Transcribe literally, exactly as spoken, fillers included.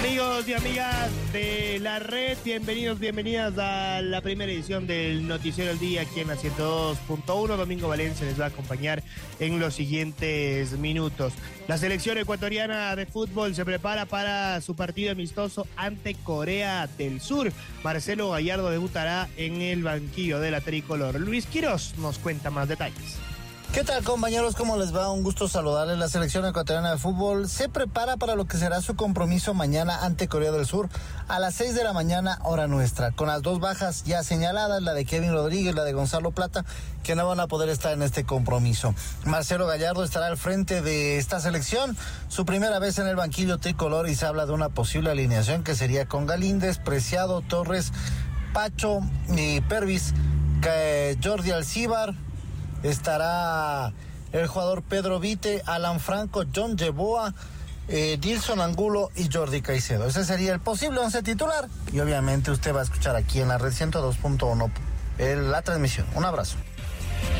Amigos y amigas de la red, bienvenidos, bienvenidas a la primera edición del Noticiero del Día aquí en la ciento dos punto uno. Domingo Valencia les va a acompañar en los siguientes minutos. La selección ecuatoriana de fútbol se prepara para su partido amistoso ante Corea del Sur. Marcelo Gallardo debutará en el banquillo de la tricolor. Luis Quirós nos cuenta más detalles. ¿Qué tal, compañeros? ¿Cómo les va? Un gusto saludarles. La selección ecuatoriana de fútbol se prepara para lo que será su compromiso mañana ante Corea del Sur a las seis de la mañana, hora nuestra, con las dos bajas ya señaladas, la de Kevin Rodríguez, la de Gonzalo Plata, que no van a poder estar en este compromiso. Marcelo Gallardo estará al frente de esta selección, su primera vez en el banquillo tricolor, y se habla de una posible alineación que sería con Galíndez, Preciado, Torres, Pacho y Pervis, Jordi Alcíbar. Estará el jugador Pedro Vite, Alan Franco, John Yeboah, eh, Dilson Angulo y Jordi Caicedo. Ese sería el posible once titular, y obviamente usted va a escuchar aquí en la red ciento dos punto uno la transmisión. Un abrazo.